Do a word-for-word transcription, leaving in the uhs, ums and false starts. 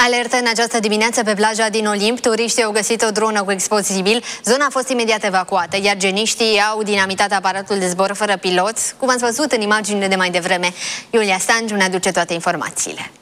Alertă în această dimineață pe plaja din Olimp. Turiștii au găsit o dronă cu explozibil. Zona a fost imediat evacuată, iar geniștii au dinamitat aparatul de zbor fără pilot, cum ați văzut în imaginile de mai devreme. Iulia Stangiu ne aduce toate informațiile.